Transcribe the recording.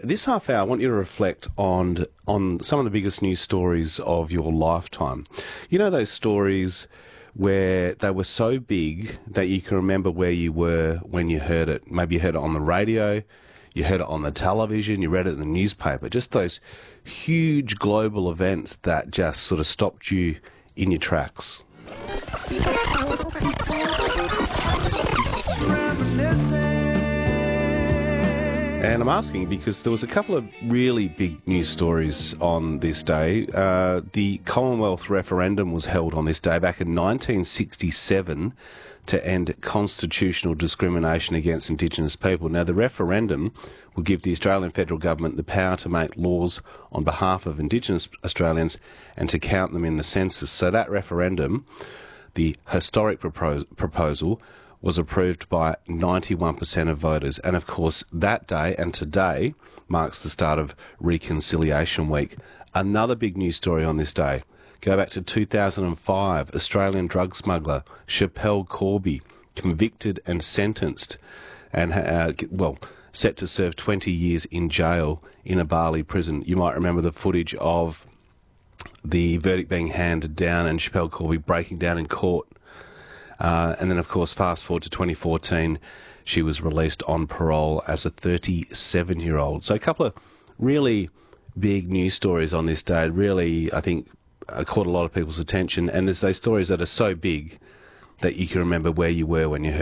this half hour, I want you to reflect on some of the biggest news stories of your lifetime. You know those stories where they were so big that you can remember where you were when you heard it. Maybe you heard it on the radio, you heard it on the television, you read it in the newspaper. Just those huge global events that just sort of stopped you in your tracks. And I'm asking because there was a couple of really big news stories on this day. The Commonwealth referendum was held on this day back in 1967 to end constitutional discrimination against Indigenous people. Now, the referendum will give the Australian federal government the power to make laws on behalf of Indigenous Australians and to count them in the census. So that referendum, the historic proposal, was approved by 91% of voters. And of course, that day and today marks the start of Reconciliation Week. Another big news story on this day. Go back to 2005, Australian drug smuggler Schapelle Corby, convicted and sentenced and, set to serve 20 years in jail in a Bali prison. You might remember the footage of the verdict being handed down and Schapelle Corby breaking down in court. And then, of course, fast forward to 2014, she was released on parole as a 37-year-old. So a couple of really big news stories on this day. Really, I think, caught a lot of people's attention. And there's those stories that are so big that you can remember where you were when you heard